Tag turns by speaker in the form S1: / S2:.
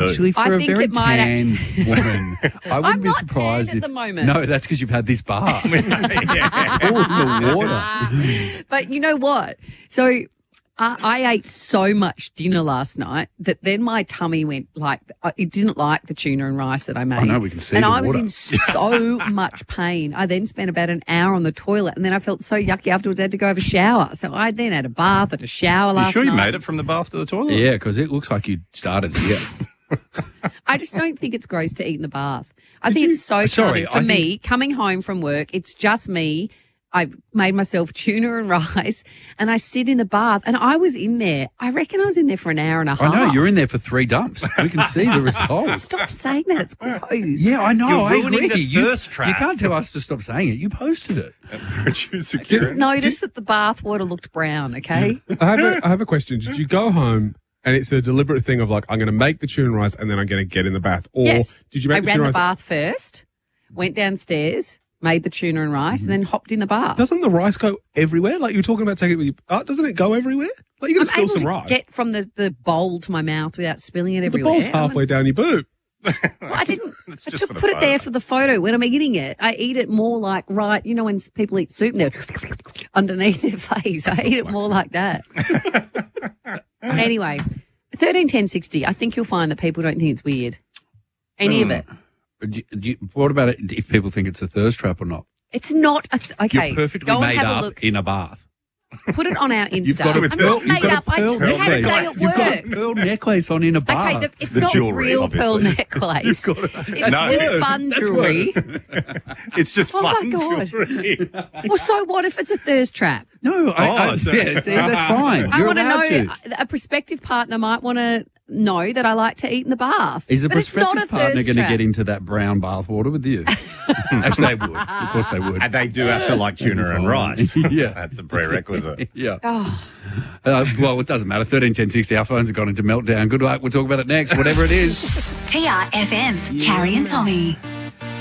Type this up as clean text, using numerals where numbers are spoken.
S1: Actually, for
S2: I
S1: a
S2: think
S1: very
S2: it might
S1: tan woman, I wouldn't
S2: I'm
S1: be
S2: not
S1: surprised
S2: tanned
S1: if...
S2: at the moment.
S1: No, that's because you've had this bath. It's all in the water.
S2: But you know what? So I ate so much dinner last night that then my tummy went like, it didn't like the tuna and rice that I made.
S1: I know, we can see
S2: and
S1: the
S2: I was
S1: water.
S2: in so much pain. I then spent about an hour on the toilet and then I felt so yucky afterwards I had to go have a shower. So I then had a bath and a shower last
S3: You sure
S2: night.
S3: you made it from the bath to the toilet?
S1: Yeah, because it looks like you started here.
S2: I just don't think it's gross to eat in the bath. I think it's so
S1: Sorry,
S2: calming. For me, coming home from work, it's just me. I've made myself tuna and rice and I sit in the bath and I was in there. I reckon I was in there for an hour and a half.
S1: I know, you're in there for 3 dumps. We can see the results.
S2: Stop saying that. It's gross.
S1: Yeah, I know.
S3: You're
S1: I
S3: ruining
S1: agree.
S3: the thirst trap.
S1: You can't tell us to stop saying it. You posted it.
S3: Producer
S2: I
S3: Kieran.
S2: didn't notice that the bath water looked brown, okay?
S4: I have a question. Did you go home and it's a deliberate thing of like, I'm going to make the tuna and rice and then I'm going to get in the bath? Or
S2: Yes.
S4: did you make
S2: I
S4: the
S2: ran
S4: tuna
S2: the
S4: and rice?
S2: bath first, went downstairs, made the tuna and rice, and then hopped in the bath.
S4: Doesn't the rice go everywhere? Like you were talking about taking it with you. Doesn't it go everywhere? Like you're going to
S2: I'm
S4: spill
S2: able
S4: some
S2: to
S4: rice.
S2: get from the bowl to my mouth without spilling it
S4: the
S2: everywhere.
S4: bowl's halfway down your boob.
S2: Well, I didn't.
S3: It's
S2: I
S3: just
S2: took,
S3: for the
S2: put it there
S3: photo.
S2: for the photo. When I'm eating it, I eat it more like when people eat soup and they're underneath their face. I eat it more like that. Anyway, 131060. I think you'll find that people don't think it's weird. Any of it.
S1: What about it if people think it's a thirst trap or not?
S2: It's not. Okay,
S1: You're perfectly
S2: go and
S1: made
S2: have a
S1: up
S2: look.
S1: in a bath.
S2: Put it on our Insta.
S1: got a
S2: I'm
S1: pearl-
S2: not made up. I just had a day at
S1: You've got a
S2: work.
S1: pearl necklace on in a bath.
S2: Okay, it's
S3: The
S2: not
S3: jewellery,
S2: real pearl
S3: obviously.
S2: necklace. It's
S3: No,
S2: just fun jewellery.
S3: It's just
S2: Oh, my
S3: fun
S2: God.
S3: jewelry.
S2: Well, so what if it's a thirst trap?
S1: No,
S3: Oh, so-
S1: yeah, see, that's fine.
S2: I
S1: You're
S2: want to
S1: allowed
S2: know. A prospective partner might want to know that I like to eat in the bath.
S1: Is a
S2: but it's not
S1: prospective
S2: a
S1: partner
S2: thirst
S1: going to
S2: trap.
S1: get into that brown bath water with you? Actually, they would. Of course, they would.
S3: And they do have to like tuna and rice.
S1: Yeah.
S3: That's a prerequisite.
S1: Yeah.
S2: Oh,
S1: Well, it doesn't matter. 131060. Our phones have gone into meltdown. Good luck. We'll talk about it next. Whatever it is.
S5: TRFM's Carrie and Tommy.